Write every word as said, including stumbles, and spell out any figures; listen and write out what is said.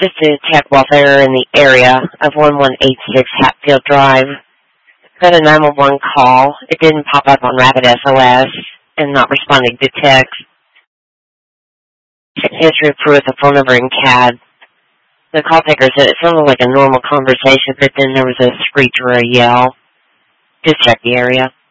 just to check welfare in the area of one one eight six Hatfield Drive. Got a nine one one call. It didn't pop up on Rapid S O S and not responding to text. Check history with the phone number in C A D. The call taker said it sounded like a normal conversation, but then there was a screech or a yell. Just check the area.